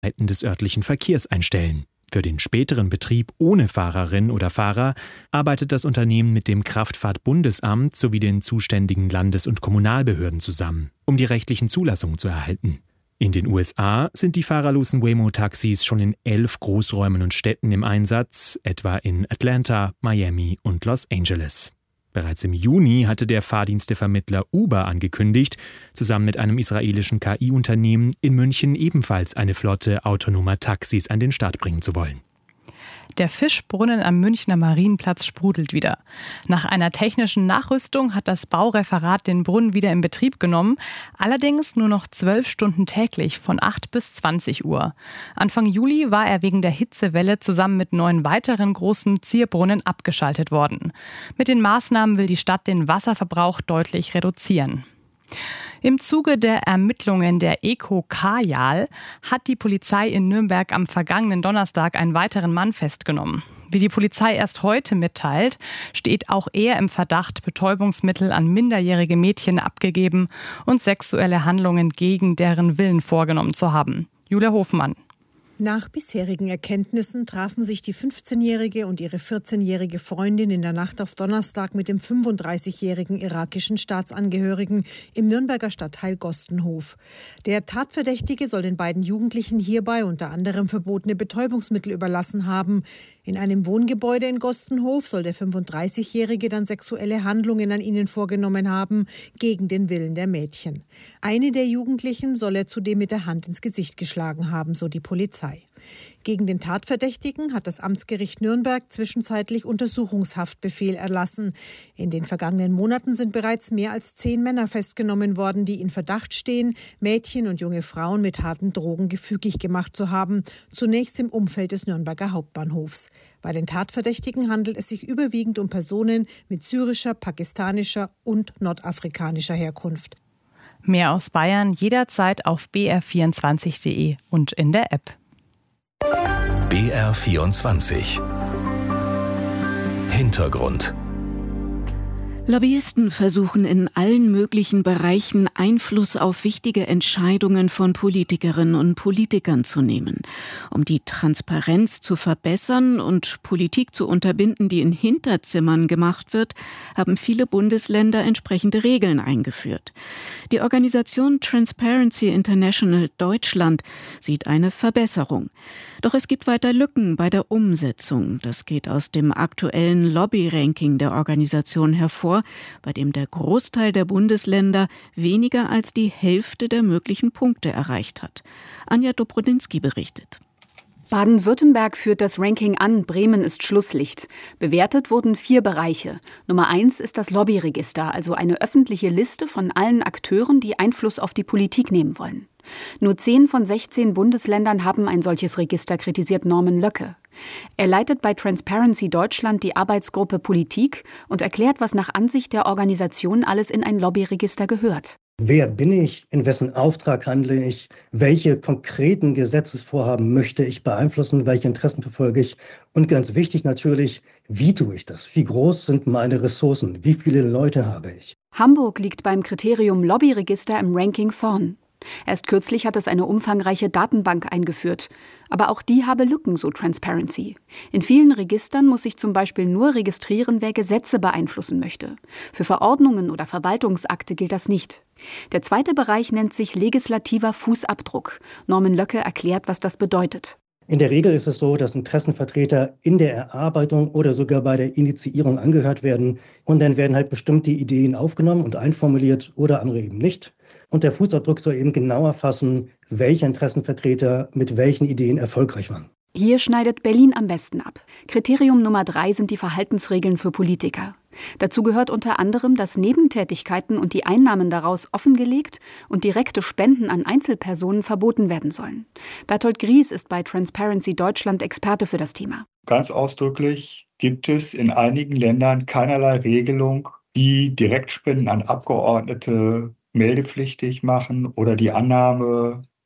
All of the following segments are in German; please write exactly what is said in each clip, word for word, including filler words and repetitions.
des örtlichen Verkehrs einstellen. Für den späteren Betrieb ohne Fahrerin oder Fahrer arbeitet das Unternehmen mit dem Kraftfahrtbundesamt sowie den zuständigen Landes- und Kommunalbehörden zusammen, um die rechtlichen Zulassungen zu erhalten. In den U S A sind die fahrerlosen Waymo-Taxis schon in elf Großräumen und Städten im Einsatz, etwa in Atlanta, Miami und Los Angeles. Bereits im Juni hatte der Fahrdienstevermittler Uber angekündigt, zusammen mit einem israelischen K I-Unternehmen in München ebenfalls eine Flotte autonomer Taxis an den Start bringen zu wollen. Der Fischbrunnen am Münchner Marienplatz sprudelt wieder. Nach einer technischen Nachrüstung hat das Baureferat den Brunnen wieder in Betrieb genommen, allerdings nur noch zwölf Stunden täglich von acht bis zwanzig Uhr. Anfang Juli war er wegen der Hitzewelle zusammen mit neun weiteren großen Zierbrunnen abgeschaltet worden. Mit den Maßnahmen will die Stadt den Wasserverbrauch deutlich reduzieren. Im Zuge der Ermittlungen der Eco Kajal hat die Polizei in Nürnberg am vergangenen Donnerstag einen weiteren Mann festgenommen. Wie die Polizei erst heute mitteilt, steht auch er im Verdacht, Betäubungsmittel an minderjährige Mädchen abgegeben und sexuelle Handlungen gegen deren Willen vorgenommen zu haben. Julia Hofmann. Nach bisherigen Erkenntnissen trafen sich die fünfzehnjährige und ihre vierzehnjährige Freundin in der Nacht auf Donnerstag mit dem fünfunddreißigjährigen irakischen Staatsangehörigen im Nürnberger Stadtteil Gostenhof. Der Tatverdächtige soll den beiden Jugendlichen hierbei unter anderem verbotene Betäubungsmittel überlassen haben. In einem Wohngebäude in Gostenhof soll der fünfunddreißigjährige dann sexuelle Handlungen an ihnen vorgenommen haben, gegen den Willen der Mädchen. Eine der Jugendlichen soll er zudem mit der Hand ins Gesicht geschlagen haben, so die Polizei. Gegen den Tatverdächtigen hat das Amtsgericht Nürnberg zwischenzeitlich Untersuchungshaftbefehl erlassen. In den vergangenen Monaten sind bereits mehr als zehn Männer festgenommen worden, die in Verdacht stehen, Mädchen und junge Frauen mit harten Drogen gefügig gemacht zu haben, zunächst im Umfeld des Nürnberger Hauptbahnhofs. Bei den Tatverdächtigen handelt es sich überwiegend um Personen mit syrischer, pakistanischer und nordafrikanischer Herkunft. Mehr aus Bayern jederzeit auf b r vierundzwanzig punkt d e und in der App. B R vierundzwanzig. Hintergrund. Lobbyisten versuchen in allen möglichen Bereichen Einfluss auf wichtige Entscheidungen von Politikerinnen und Politikern zu nehmen. Um die Transparenz zu verbessern und Politik zu unterbinden, die in Hinterzimmern gemacht wird, haben viele Bundesländer entsprechende Regeln eingeführt. Die Organisation Transparency International Deutschland sieht eine Verbesserung. Doch es gibt weiter Lücken bei der Umsetzung. Das geht aus dem aktuellen Lobby-Ranking der Organisation hervor, bei dem der Großteil der Bundesländer weniger als die Hälfte der möglichen Punkte erreicht hat. Anja Dobrodinsky berichtet. Baden-Württemberg führt das Ranking an, Bremen ist Schlusslicht. Bewertet wurden vier Bereiche. Nummer eins ist das Lobbyregister, also eine öffentliche Liste von allen Akteuren, die Einfluss auf die Politik nehmen wollen. Nur zehn von sechzehn Bundesländern haben ein solches Register, kritisiert Norman Löcke. Er leitet bei Transparency Deutschland die Arbeitsgruppe Politik und erklärt, was nach Ansicht der Organisation alles in ein Lobbyregister gehört. Wer bin ich? In wessen Auftrag handle ich? Welche konkreten Gesetzesvorhaben möchte ich beeinflussen? Welche Interessen verfolge ich? Und ganz wichtig natürlich, wie tue ich das? Wie groß sind meine Ressourcen? Wie viele Leute habe ich? Hamburg liegt beim Kriterium Lobbyregister im Ranking vorn. Erst kürzlich hat es eine umfangreiche Datenbank eingeführt. Aber auch die habe Lücken, so Transparency. In vielen Registern muss sich zum Beispiel nur registrieren, wer Gesetze beeinflussen möchte. Für Verordnungen oder Verwaltungsakte gilt das nicht. Der zweite Bereich nennt sich legislativer Fußabdruck. Norman Löcke erklärt, was das bedeutet. In der Regel ist es so, dass Interessenvertreter in der Erarbeitung oder sogar bei der Initiierung angehört werden. Und dann werden halt bestimmte Ideen aufgenommen und einformuliert oder andere eben nicht. Und der Fußabdruck soll eben genau erfassen, welche Interessenvertreter mit welchen Ideen erfolgreich waren. Hier schneidet Berlin am besten ab. Kriterium Nummer drei sind die Verhaltensregeln für Politiker. Dazu gehört unter anderem, dass Nebentätigkeiten und die Einnahmen daraus offengelegt und direkte Spenden an Einzelpersonen verboten werden sollen. Bertolt Gries ist bei Transparency Deutschland Experte für das Thema. Ganz ausdrücklich gibt es in einigen Ländern keinerlei Regelung, die Direktspenden an Abgeordnete meldepflichtig machen oder die Annahme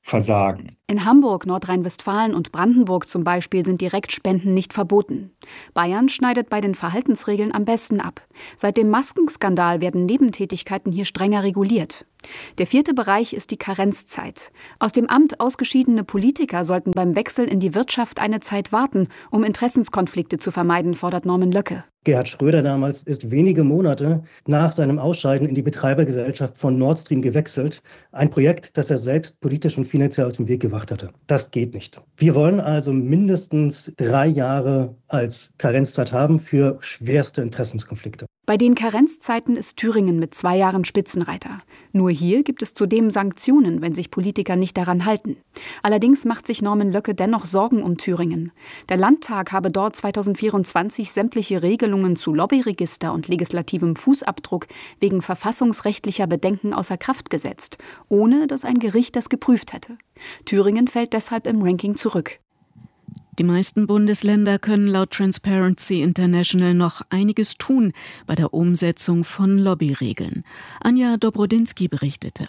versagen. In Hamburg, Nordrhein-Westfalen und Brandenburg zum Beispiel sind Direktspenden nicht verboten. Bayern schneidet bei den Verhaltensregeln am besten ab. Seit dem Maskenskandal werden Nebentätigkeiten hier strenger reguliert. Der vierte Bereich ist die Karenzzeit. Aus dem Amt ausgeschiedene Politiker sollten beim Wechsel in die Wirtschaft eine Zeit warten, um Interessenskonflikte zu vermeiden, fordert Norman Löcke. Gerhard Schröder damals ist wenige Monate nach seinem Ausscheiden in die Betreibergesellschaft von Nord Stream gewechselt. Ein Projekt, das er selbst politisch und finanziell auf den Weg gebracht hatte. Das geht nicht. Wir wollen also mindestens drei Jahre als Karenzzeit haben für schwerste Interessenskonflikte. Bei den Karenzzeiten ist Thüringen mit zwei Jahren Spitzenreiter. Nur hier gibt es zudem Sanktionen, wenn sich Politiker nicht daran halten. Allerdings macht sich Norman Löcke dennoch Sorgen um Thüringen. Der Landtag habe dort zweitausendvierundzwanzig sämtliche Regelungen zu Lobbyregister und legislativem Fußabdruck wegen verfassungsrechtlicher Bedenken außer Kraft gesetzt, ohne dass ein Gericht das geprüft hätte. Thüringen fällt deshalb im Ranking zurück. Die meisten Bundesländer können laut Transparency International noch einiges tun bei der Umsetzung von Lobbyregeln. Anja Dobrodinsky berichtete.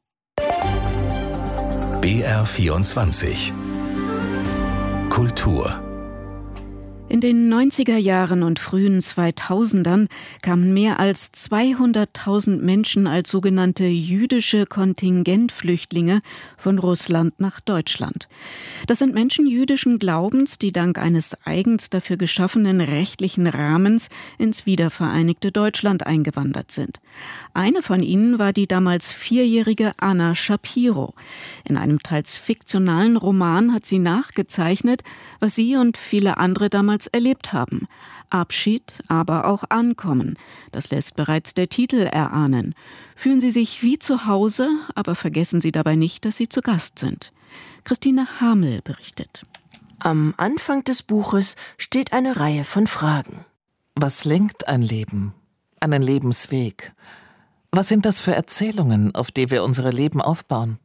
B R vierundzwanzig Kultur. In den neunziger Jahren und frühen zweitausendern kamen mehr als zweihunderttausend Menschen als sogenannte jüdische Kontingentflüchtlinge von Russland nach Deutschland. Das sind Menschen jüdischen Glaubens, die dank eines eigens dafür geschaffenen rechtlichen Rahmens ins wiedervereinigte Deutschland eingewandert sind. Eine von ihnen war die damals vierjährige Anna Shapiro. In einem teils fiktionalen Roman hat sie nachgezeichnet, was sie und viele andere damals erlebt haben. Abschied, aber auch Ankommen. Das lässt bereits der Titel erahnen. Fühlen Sie sich wie zu Hause, aber vergessen Sie dabei nicht, dass Sie zu Gast sind. Christine Hamel berichtet. Am Anfang des Buches steht eine Reihe von Fragen. Was lenkt ein Leben? Einen Lebensweg? Was sind das für Erzählungen, auf die wir unsere Leben aufbauen?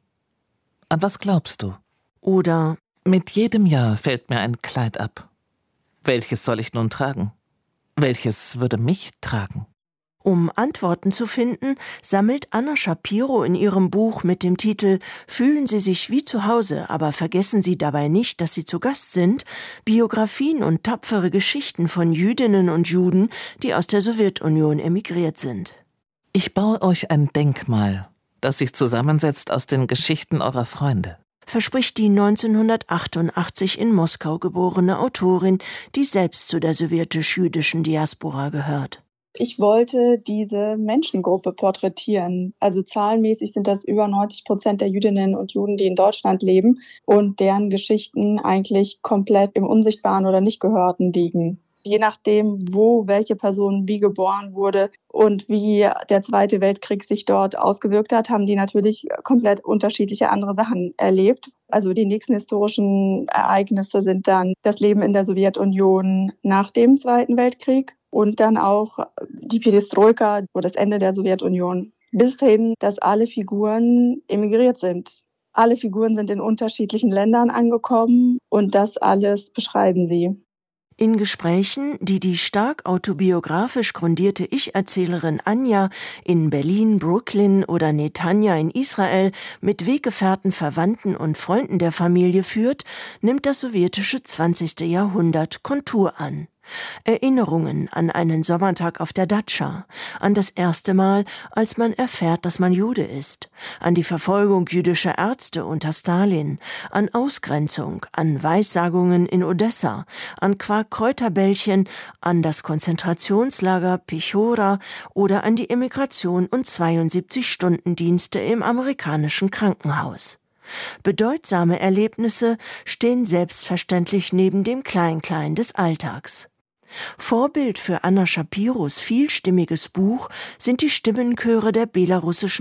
An was glaubst du? Oder mit jedem Jahr fällt mir ein Kleid ab. Welches soll ich nun tragen? Welches würde mich tragen? Um Antworten zu finden, sammelt Anna Shapiro in ihrem Buch mit dem Titel »Fühlen Sie sich wie zu Hause, aber vergessen Sie dabei nicht, dass Sie zu Gast sind« Biografien und tapfere Geschichten von Jüdinnen und Juden, die aus der Sowjetunion emigriert sind. Ich baue euch ein Denkmal, das sich zusammensetzt aus den Geschichten eurer Freunde, verspricht die neunzehnhundertachtundachtzig in Moskau geborene Autorin, die selbst zu der sowjetisch-jüdischen Diaspora gehört. Ich wollte diese Menschengruppe porträtieren. Also zahlenmäßig sind das über neunzig Prozent der Jüdinnen und Juden, die in Deutschland leben und deren Geschichten eigentlich komplett im Unsichtbaren oder Nicht-Gehörten liegen. Je nachdem, wo welche Person wie geboren wurde und wie der Zweite Weltkrieg sich dort ausgewirkt hat, haben die natürlich komplett unterschiedliche andere Sachen erlebt. Also die nächsten historischen Ereignisse sind dann das Leben in der Sowjetunion nach dem Zweiten Weltkrieg und dann auch die Perestroika oder das Ende der Sowjetunion. Bis hin, dass alle Figuren emigriert sind. Alle Figuren sind in unterschiedlichen Ländern angekommen und das alles beschreiben sie. In Gesprächen, die die stark autobiografisch grundierte Ich-Erzählerin Anja in Berlin, Brooklyn oder Netanya in Israel mit Weggefährten, Verwandten und Freunden der Familie führt, nimmt das sowjetische zwanzigste Jahrhundert Kontur an. Erinnerungen an einen Sommertag auf der Datscha, an das erste Mal, als man erfährt, dass man Jude ist, an die Verfolgung jüdischer Ärzte unter Stalin, an Ausgrenzung, an Weissagungen in Odessa, an Quark-Kräuterbällchen, an das Konzentrationslager Pechora oder an die Emigration und zweiundsiebzig-Stunden-Dienste im amerikanischen Krankenhaus. Bedeutsame Erlebnisse stehen selbstverständlich neben dem Klein-Klein des Alltags. Vorbild für Anna Shapiros vielstimmiges Buch sind die Stimmenchöre der belarussischen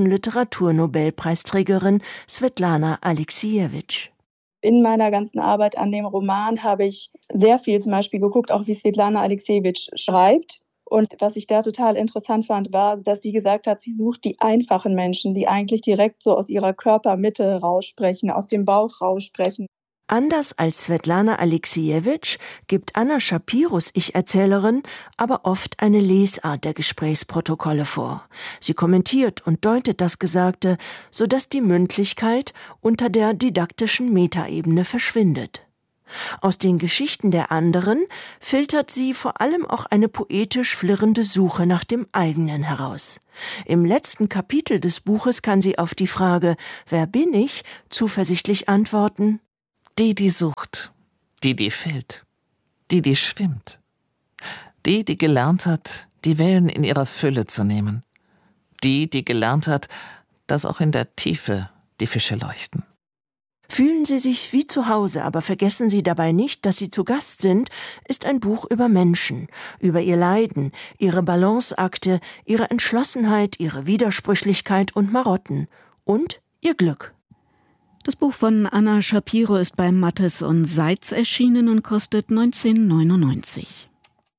Literaturnobelpreisträgerin Svetlana Alexievich. In meiner ganzen Arbeit an dem Roman habe ich sehr viel zum Beispiel geguckt, auch wie Svetlana Alexievich schreibt. Und was ich da total interessant fand, war, dass sie gesagt hat, sie sucht die einfachen Menschen, die eigentlich direkt so aus ihrer Körpermitte raussprechen, aus dem Bauch raussprechen. Anders als Svetlana Alexiejewitsch gibt Anna Shapiros Ich-Erzählerin aber oft eine Lesart der Gesprächsprotokolle vor. Sie kommentiert und deutet das Gesagte, sodass die Mündlichkeit unter der didaktischen Metaebene verschwindet. Aus den Geschichten der anderen filtert sie vor allem auch eine poetisch flirrende Suche nach dem eigenen heraus. Im letzten Kapitel des Buches kann sie auf die Frage »Wer bin ich?« zuversichtlich antworten: Die, die sucht, die, die fällt, die, die schwimmt, die, die gelernt hat, die Wellen in ihrer Fülle zu nehmen, die, die gelernt hat, dass auch in der Tiefe die Fische leuchten. Fühlen Sie sich wie zu Hause, aber vergessen Sie dabei nicht, dass Sie zu Gast sind, ist ein Buch über Menschen, über ihr Leiden, ihre Balanceakte, ihre Entschlossenheit, ihre Widersprüchlichkeit und Marotten und ihr Glück. Das Buch von Anna Shapiro ist bei Mattes und Seitz erschienen und kostet neunzehn neunundneunzig.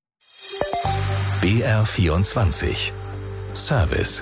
B R vierundzwanzig Service.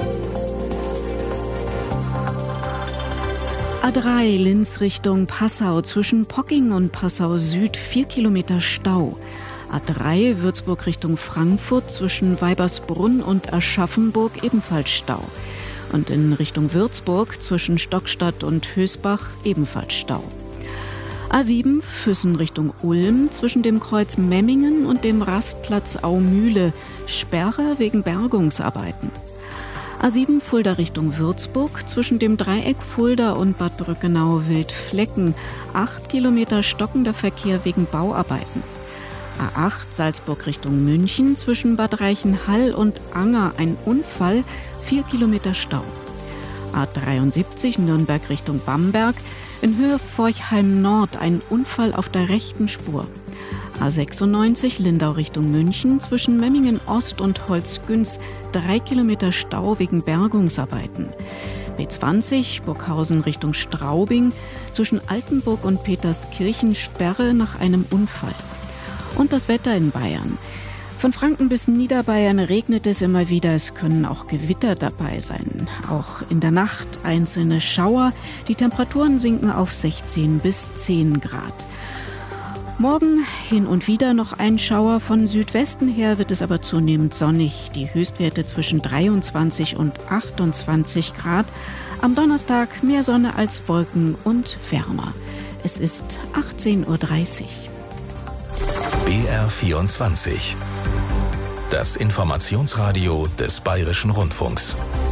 A drei Linz Richtung Passau, zwischen Pocking und Passau Süd vier Kilometer Stau. A drei Würzburg Richtung Frankfurt, zwischen Weibersbrunn und Aschaffenburg ebenfalls Stau. Und in Richtung Würzburg zwischen Stockstadt und Hösbach ebenfalls Stau. A sieben Füssen Richtung Ulm, zwischen dem Kreuz Memmingen und dem Rastplatz Aumühle, Sperre wegen Bergungsarbeiten. A sieben Fulda Richtung Würzburg, zwischen dem Dreieck Fulda und Bad Brückenau-Wildflecken, acht Kilometer stockender Verkehr wegen Bauarbeiten. A acht Salzburg Richtung München, zwischen Bad Reichenhall und Anger ein Unfall, vier Kilometer Stau. A dreiundsiebzig Nürnberg Richtung Bamberg, in Höhe Forchheim Nord ein Unfall auf der rechten Spur. A sechsundneunzig Lindau Richtung München, zwischen Memmingen Ost und Holzgünz drei Kilometer Stau wegen Bergungsarbeiten. B zwanzig Burghausen Richtung Straubing, zwischen Altenburg und Peterskirchen Sperre nach einem Unfall. Und das Wetter in Bayern. Von Franken bis Niederbayern regnet es immer wieder, es können auch Gewitter dabei sein. Auch in der Nacht einzelne Schauer, die Temperaturen sinken auf sechzehn bis zehn Grad. Morgen hin und wieder noch ein Schauer, von Südwesten her wird es aber zunehmend sonnig. Die Höchstwerte zwischen dreiundzwanzig und achtundzwanzig Grad. Am Donnerstag mehr Sonne als Wolken und wärmer. Es ist achtzehn Uhr dreißig. B R vierundzwanzig. Das Informationsradio des Bayerischen Rundfunks.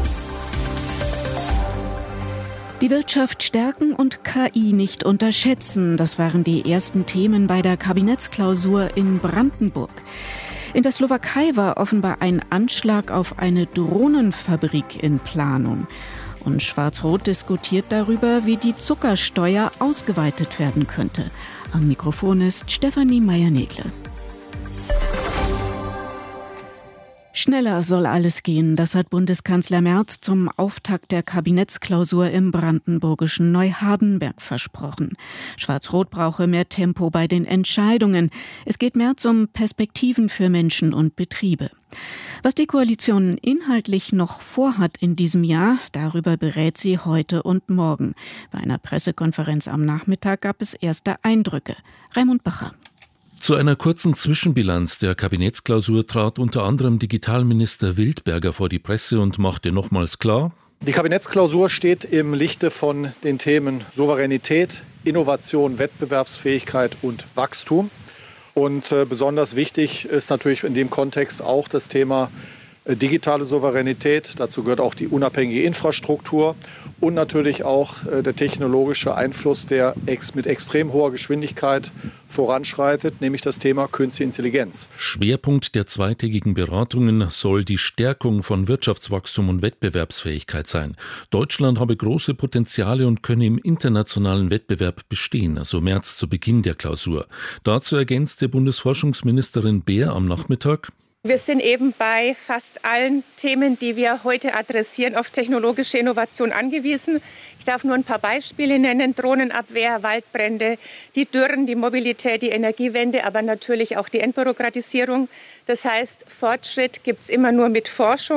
Die Wirtschaft stärken und K I nicht unterschätzen, das waren die ersten Themen bei der Kabinettsklausur in Brandenburg. In der Slowakei war offenbar ein Anschlag auf eine Drohnenfabrik in Planung. Und Schwarz-Rot diskutiert darüber, wie die Zuckersteuer ausgeweitet werden könnte. Am Mikrofon ist Stefanie Meyer-Negle. Schneller soll alles gehen, das hat Bundeskanzler Merz zum Auftakt der Kabinettsklausur im brandenburgischen Neuhardenberg versprochen. Schwarz-Rot brauche mehr Tempo bei den Entscheidungen. Es geht Merz um Perspektiven für Menschen und Betriebe. Was die Koalition inhaltlich noch vorhat in diesem Jahr, darüber berät sie heute und morgen. Bei einer Pressekonferenz am Nachmittag gab es erste Eindrücke. Raimund Bacher. Zu einer kurzen Zwischenbilanz der Kabinettsklausur trat unter anderem Digitalminister Wildberger vor die Presse und machte nochmals klar: Die Kabinettsklausur steht im Lichte von den Themen Souveränität, Innovation, Wettbewerbsfähigkeit und Wachstum. Und äh, besonders wichtig ist natürlich in dem Kontext auch das Thema äh, digitale Souveränität. Dazu gehört auch die unabhängige Infrastruktur und natürlich auch äh, der technologische Einfluss, der ex- mit extrem hoher Geschwindigkeit voranschreitet, nämlich das Thema Künstliche Intelligenz. Schwerpunkt der zweitägigen Beratungen soll die Stärkung von Wirtschaftswachstum und Wettbewerbsfähigkeit sein. Deutschland habe große Potenziale und könne im internationalen Wettbewerb bestehen, so Merz zu Beginn der Klausur. Dazu ergänzte Bundesforschungsministerin Beer am Nachmittag: Wir sind eben bei fast allen Themen, die wir heute adressieren, auf technologische Innovation angewiesen. Ich darf nur ein paar Beispiele nennen: Drohnenabwehr, Waldbrände, die Dürren, die Mobilität, die Energiewende, aber natürlich auch die Entbürokratisierung. Das heißt, Fortschritt gibt es immer nur mit Forschung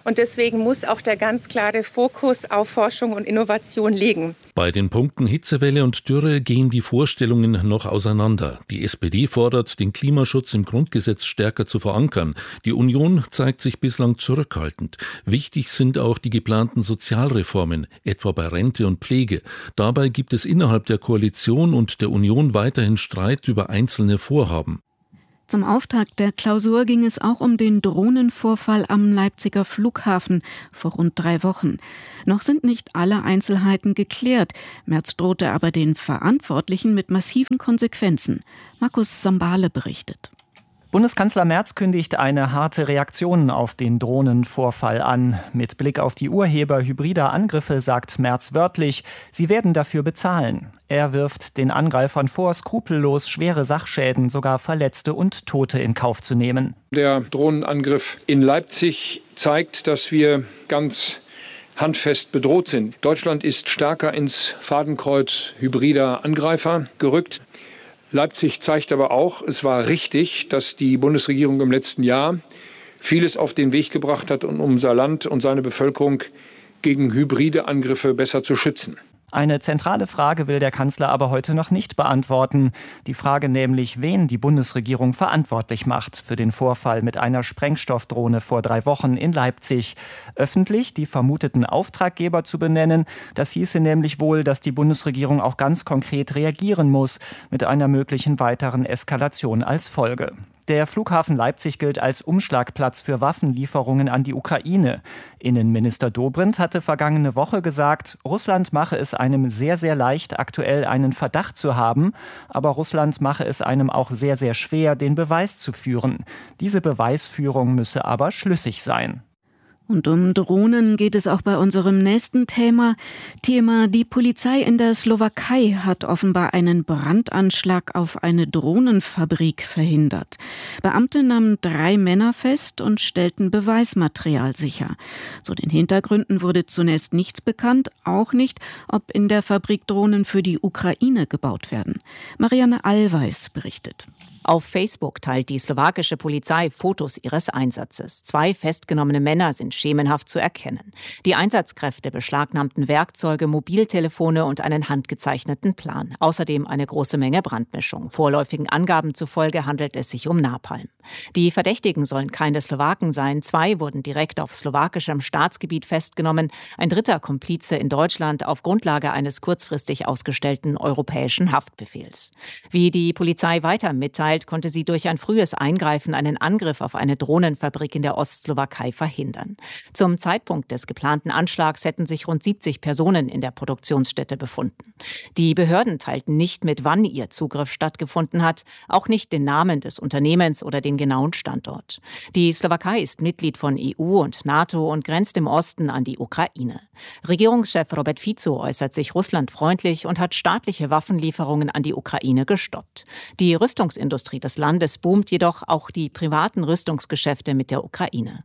Und deswegen muss auch der ganz klare Fokus auf Forschung und Innovation liegen. Bei den Punkten Hitzewelle und Dürre gehen die Vorstellungen noch auseinander. Die S P D fordert, den Klimaschutz im Grundgesetz stärker zu verankern. Die Union zeigt sich bislang zurückhaltend. Wichtig sind auch die geplanten Sozialreformen, etwa bei Rente und Pflege. Dabei gibt es innerhalb der Koalition und der Union weiterhin Streit über einzelne Vorhaben. Zum Auftakt der Klausur ging es auch um den Drohnenvorfall am Leipziger Flughafen vor rund drei Wochen. Noch sind nicht alle Einzelheiten geklärt. Merz drohte aber den Verantwortlichen mit massiven Konsequenzen. Markus Sambale berichtet. Bundeskanzler Merz kündigt eine harte Reaktion auf den Drohnenvorfall an. Mit Blick auf die Urheber hybrider Angriffe sagt Merz wörtlich, sie werden dafür bezahlen. Er wirft den Angreifern vor, skrupellos schwere Sachschäden, sogar Verletzte und Tote in Kauf zu nehmen. Der Drohnenangriff in Leipzig zeigt, dass wir ganz handfest bedroht sind. Deutschland ist stärker ins Fadenkreuz hybrider Angreifer gerückt. Leipzig zeigt aber auch, es war richtig, dass die Bundesregierung im letzten Jahr vieles auf den Weg gebracht hat, um unser Land und seine Bevölkerung gegen hybride Angriffe besser zu schützen. Eine zentrale Frage will der Kanzler aber heute noch nicht beantworten. Die Frage nämlich, wen die Bundesregierung verantwortlich macht für den Vorfall mit einer Sprengstoffdrohne vor drei Wochen in Leipzig. Öffentlich die vermuteten Auftraggeber zu benennen, das hieße nämlich wohl, dass die Bundesregierung auch ganz konkret reagieren muss, mit einer möglichen weiteren Eskalation als Folge. Der Flughafen Leipzig gilt als Umschlagplatz für Waffenlieferungen an die Ukraine. Innenminister Dobrindt hatte vergangene Woche gesagt, Russland mache es einem sehr, sehr leicht, aktuell einen Verdacht zu haben, aber Russland mache es einem auch sehr, sehr schwer, den Beweis zu führen. Diese Beweisführung müsse aber schlüssig sein. Und um Drohnen geht es auch bei unserem nächsten Thema. Thema: Die Polizei in der Slowakei hat offenbar einen Brandanschlag auf eine Drohnenfabrik verhindert. Beamte nahmen drei Männer fest und stellten Beweismaterial sicher. Zu den Hintergründen wurde zunächst nichts bekannt, auch nicht, ob in der Fabrik Drohnen für die Ukraine gebaut werden. Marianne Allweis berichtet. Auf Facebook teilt die slowakische Polizei Fotos ihres Einsatzes. Zwei festgenommene Männer sind schemenhaft zu erkennen. Die Einsatzkräfte beschlagnahmten Werkzeuge, Mobiltelefone und einen handgezeichneten Plan. Außerdem eine große Menge Brandmischung. Vorläufigen Angaben zufolge handelt es sich um Napalm. Die Verdächtigen sollen keine Slowaken sein. Zwei wurden direkt auf slowakischem Staatsgebiet festgenommen. Ein dritter Komplize in Deutschland auf Grundlage eines kurzfristig ausgestellten europäischen Haftbefehls. Wie die Polizei weiter mitteilt, konnte sie durch ein frühes Eingreifen einen Angriff auf eine Drohnenfabrik in der Ostslowakei verhindern. Zum Zeitpunkt des geplanten Anschlags hätten sich rund siebzig Personen in der Produktionsstätte befunden. Die Behörden teilten nicht mit, wann ihr Zugriff stattgefunden hat, auch nicht den Namen des Unternehmens oder den genauen Standort. Die Slowakei ist Mitglied von E U und NATO und grenzt im Osten an die Ukraine. Regierungschef Robert Fico äußert sich russlandfreundlich und hat staatliche Waffenlieferungen an die Ukraine gestoppt. Die Rüstungsindustrie des Landes boomt jedoch auch die privaten Rüstungsgeschäfte mit der Ukraine.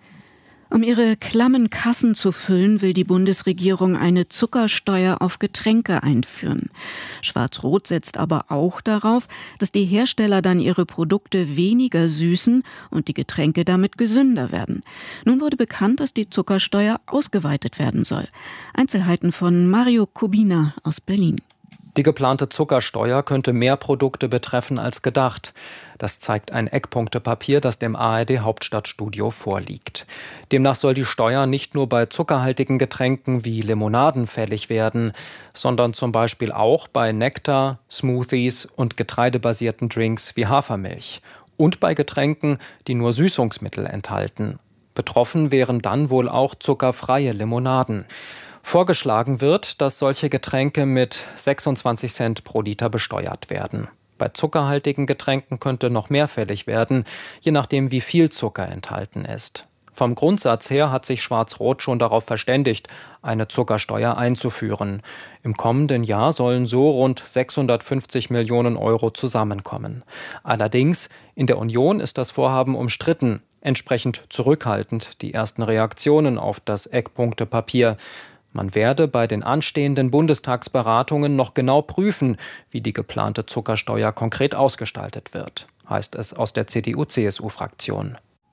Um ihre klammen Kassen zu füllen, will die Bundesregierung eine Zuckersteuer auf Getränke einführen. Schwarz-Rot setzt aber auch darauf, dass die Hersteller dann ihre Produkte weniger süßen und die Getränke damit gesünder werden. Nun wurde bekannt, dass die Zuckersteuer ausgeweitet werden soll. Einzelheiten von Mario Kubina aus Berlin. Die geplante Zuckersteuer könnte mehr Produkte betreffen als gedacht. Das zeigt ein Eckpunktepapier, das dem A R D-Hauptstadtstudio vorliegt. Demnach soll die Steuer nicht nur bei zuckerhaltigen Getränken wie Limonaden fällig werden, sondern zum Beispiel auch bei Nektar, Smoothies und getreidebasierten Drinks wie Hafermilch. Und bei Getränken, die nur Süßungsmittel enthalten. Betroffen wären dann wohl auch zuckerfreie Limonaden. Vorgeschlagen wird, dass solche Getränke mit sechsundzwanzig Cent pro Liter besteuert werden. Bei zuckerhaltigen Getränken könnte noch mehr fällig werden, je nachdem wie viel Zucker enthalten ist. Vom Grundsatz her hat sich Schwarz-Rot schon darauf verständigt, eine Zuckersteuer einzuführen. Im kommenden Jahr sollen so rund sechshundertfünfzig Millionen Euro zusammenkommen. Allerdings, in der Union ist das Vorhaben umstritten, entsprechend zurückhaltend die ersten Reaktionen auf das Eckpunktepapier. Man werde bei den anstehenden Bundestagsberatungen noch genau prüfen, wie die geplante Zuckersteuer konkret ausgestaltet wird, heißt es aus der C D U C S U-Fraktion.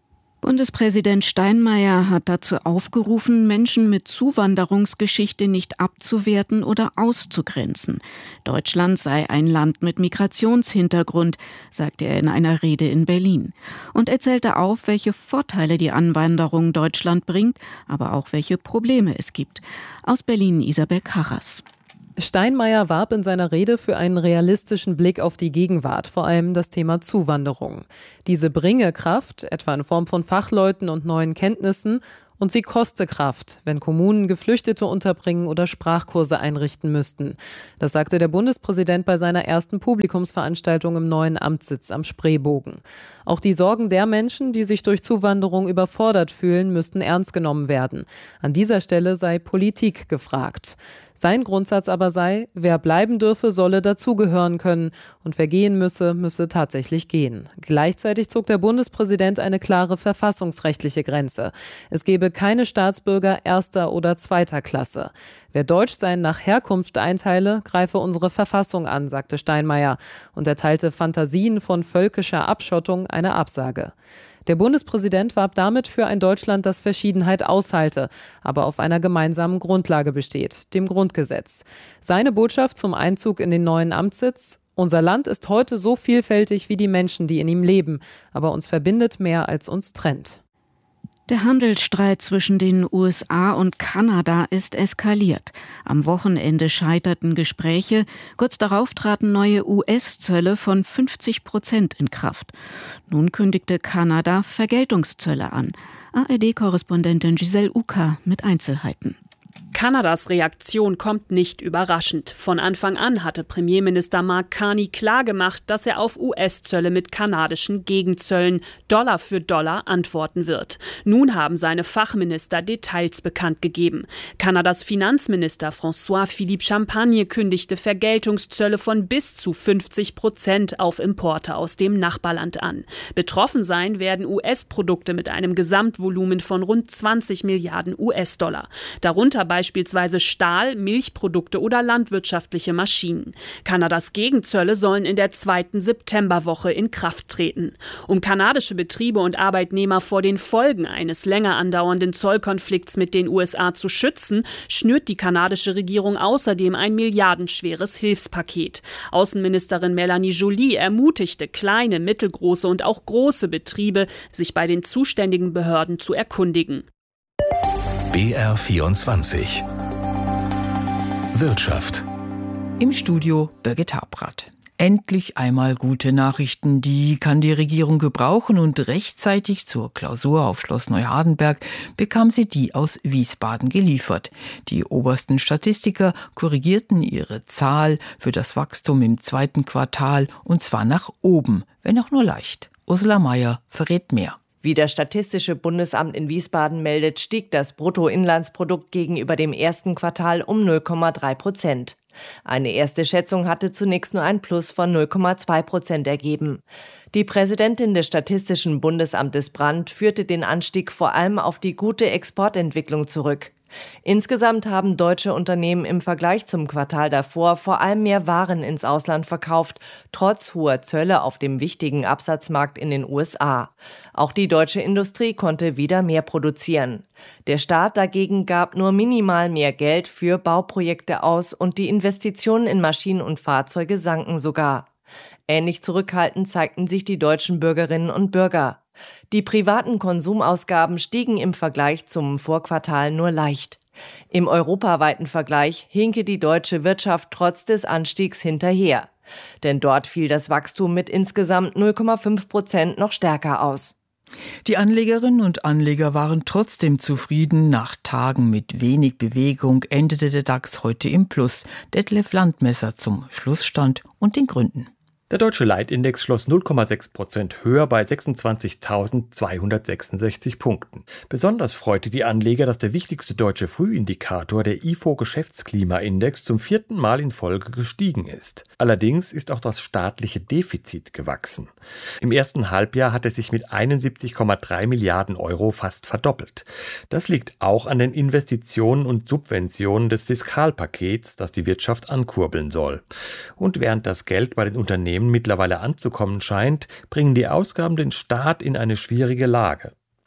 Bundespräsident Steinmeier hat dazu aufgerufen, Menschen mit Zuwanderungsgeschichte nicht abzuwerten oder auszugrenzen. Deutschland sei ein Land mit Migrationshintergrund, sagte er in einer Rede in Berlin. Und er zählte auf, welche Vorteile die Anwanderung Deutschland bringt, aber auch welche Probleme es gibt. Aus Berlin Isabel Karras. Steinmeier warb in seiner Rede für einen realistischen Blick auf die Gegenwart, vor allem das Thema Zuwanderung. Diese bringe Kraft, etwa in Form von Fachleuten und neuen Kenntnissen, und sie koste Kraft, wenn Kommunen Geflüchtete unterbringen oder Sprachkurse einrichten müssten. Das sagte der Bundespräsident bei seiner ersten Publikumsveranstaltung im neuen Amtssitz am Spreebogen. Auch die Sorgen der Menschen, die sich durch Zuwanderung überfordert fühlen, müssten ernst genommen werden. An dieser Stelle sei Politik gefragt. Sein Grundsatz aber sei, wer bleiben dürfe, solle dazugehören können und wer gehen müsse, müsse tatsächlich gehen. Gleichzeitig zog der Bundespräsident eine klare verfassungsrechtliche Grenze. Es gebe keine Staatsbürger erster oder zweiter Klasse. Wer Deutschsein nach Herkunft einteile, greife unsere Verfassung an, sagte Steinmeier und erteilte Fantasien von völkischer Abschottung eine Absage. Der Bundespräsident warb damit für ein Deutschland, das Verschiedenheit aushalte, aber auf einer gemeinsamen Grundlage besteht, dem Grundgesetz. Seine Botschaft zum Einzug in den neuen Amtssitz: Unser Land ist heute so vielfältig wie die Menschen, die in ihm leben, aber uns verbindet mehr, als uns trennt. Der Handelsstreit zwischen den U S A und Kanada ist eskaliert. Am Wochenende scheiterten Gespräche. Kurz darauf traten neue U S-Zölle von fünfzig Prozent in Kraft. Nun kündigte Kanada Vergeltungszölle an. A R D-Korrespondentin Giselle Uka mit Einzelheiten. Kanadas Reaktion kommt nicht überraschend. Von Anfang an hatte Premierminister Mark Carney klargemacht, dass er auf U S-Zölle mit kanadischen Gegenzöllen Dollar für Dollar antworten wird. Nun haben seine Fachminister Details bekannt gegeben. Kanadas Finanzminister François-Philippe Champagne kündigte Vergeltungszölle von bis zu fünfzig Prozent auf Importe aus dem Nachbarland an. Betroffen sein werden U S-Produkte mit einem Gesamtvolumen von rund zwanzig Milliarden U S-Dollar. Darunter beispielsweise Stahl, Milchprodukte oder landwirtschaftliche Maschinen. Kanadas Gegenzölle sollen in der zweiten Septemberwoche in Kraft treten. Um kanadische Betriebe und Arbeitnehmer vor den Folgen eines länger andauernden Zollkonflikts mit den U S A zu schützen, schnürt die kanadische Regierung außerdem ein milliardenschweres Hilfspaket. Außenministerin Melanie Joly ermutigte kleine, mittelgroße und auch große Betriebe, sich bei den zuständigen Behörden zu erkundigen. B R vierundzwanzig Wirtschaft. Im Studio Birgit Habrath. Endlich einmal gute Nachrichten, die kann die Regierung gebrauchen, und rechtzeitig zur Klausur auf Schloss Neuhardenberg bekam sie die aus Wiesbaden geliefert. Die obersten Statistiker korrigierten ihre Zahl für das Wachstum im zweiten Quartal, und zwar nach oben, wenn auch nur leicht. Ursula Mayer verrät mehr. Wie das Statistische Bundesamt in Wiesbaden meldet, stieg das Bruttoinlandsprodukt gegenüber dem ersten Quartal um null Komma drei Prozent. Eine erste Schätzung hatte zunächst nur ein Plus von null Komma zwei Prozent ergeben. Die Präsidentin des Statistischen Bundesamtes Brandt führte den Anstieg vor allem auf die gute Exportentwicklung zurück. Insgesamt haben deutsche Unternehmen im Vergleich zum Quartal davor vor allem mehr Waren ins Ausland verkauft, trotz hoher Zölle auf dem wichtigen Absatzmarkt in den U S A. Auch die deutsche Industrie konnte wieder mehr produzieren. Der Staat dagegen gab nur minimal mehr Geld für Bauprojekte aus, und die Investitionen in Maschinen und Fahrzeuge sanken sogar. Ähnlich zurückhaltend zeigten sich die deutschen Bürgerinnen und Bürger. Die privaten Konsumausgaben stiegen im Vergleich zum Vorquartal nur leicht. Im europaweiten Vergleich hinke die deutsche Wirtschaft trotz des Anstiegs hinterher. Denn dort fiel das Wachstum mit insgesamt null Komma fünf Prozent noch stärker aus. Die Anlegerinnen und Anleger waren trotzdem zufrieden. Nach Tagen mit wenig Bewegung endete der DAX heute im Plus. Detlef Landmesser zum Schlussstand und den Gründen. Der deutsche Leitindex schloss null Komma sechs Prozent höher bei sechsundzwanzigtausendzweihundertsechsundsechzig Punkten. Besonders freute die Anleger, dass der wichtigste deutsche Frühindikator, der I F O-Geschäftsklimaindex, zum vierten Mal in Folge gestiegen ist. Allerdings ist auch das staatliche Defizit gewachsen. Im ersten Halbjahr hat es sich mit einundsiebzig Komma drei Milliarden Euro fast verdoppelt. Das liegt auch an den Investitionen und Subventionen des Fiskalpakets, das die Wirtschaft ankurbeln soll. Und während das Geld bei den Unternehmen mittlerweile anzukommen scheint, bringen die Ausgaben den Staat in eine schwierige Lage.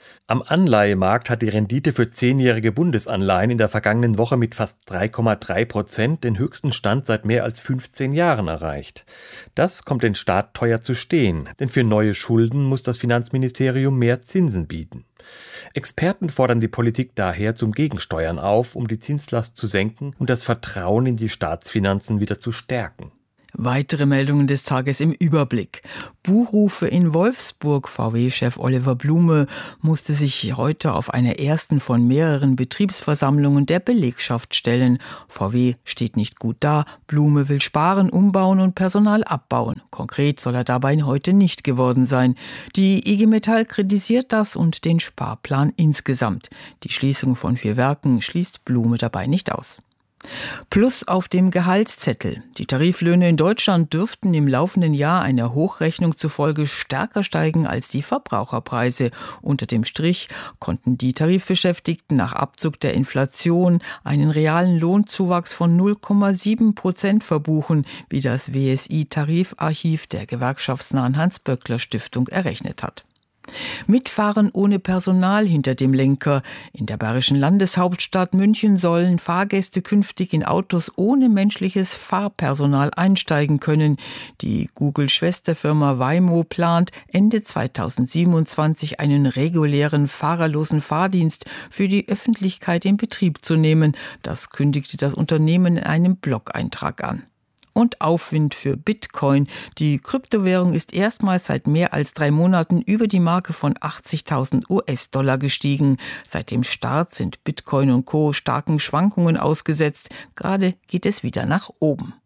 Am Anleihemarkt hat die Rendite für zehnjährige Bundesanleihen in der vergangenen Woche mit fast drei Komma drei Prozent den höchsten Stand seit mehr als fünfzehn Jahren erreicht. Das kommt den Staat teuer zu stehen, denn für neue Schulden muss das Finanzministerium mehr Zinsen bieten. Experten fordern die Politik daher zum Gegensteuern auf, um die Zinslast zu senken und das Vertrauen in die Staatsfinanzen wieder zu stärken. Weitere Meldungen des Tages im Überblick. Buchrufe in Wolfsburg. V W-Chef Oliver Blume musste sich heute auf einer ersten von mehreren Betriebsversammlungen der Belegschaft stellen. V W steht nicht gut da. Blume will sparen, umbauen und Personal abbauen. Konkret soll er dabei heute nicht geworden sein. Die I G Metall kritisiert das und den Sparplan insgesamt. Die Schließung von vier Werken schließt Blume dabei nicht aus. Plus auf dem Gehaltszettel. Die Tariflöhne in Deutschland dürften im laufenden Jahr einer Hochrechnung zufolge stärker steigen als die Verbraucherpreise. Unter dem Strich konnten die Tarifbeschäftigten nach Abzug der Inflation einen realen Lohnzuwachs von null Komma sieben Prozent verbuchen, wie das W S I-Tarifarchiv der gewerkschaftsnahen Hans-Böckler-Stiftung errechnet hat. Mitfahren ohne Personal hinter dem Lenker. In der bayerischen Landeshauptstadt München sollen Fahrgäste künftig in Autos ohne menschliches Fahrpersonal einsteigen können. Die Google-Schwesterfirma Waymo plant, Ende zweitausendsiebenundzwanzig einen regulären fahrerlosen Fahrdienst für die Öffentlichkeit in Betrieb zu nehmen. Das kündigte das Unternehmen in einem Blog-Eintrag an. Und Aufwind für Bitcoin. Die Kryptowährung ist erstmals seit mehr als drei Monaten über die Marke von achtzigtausend U S-Dollar gestiegen. Seit dem Start sind Bitcoin und Co. starken Schwankungen ausgesetzt. Gerade geht es wieder nach oben.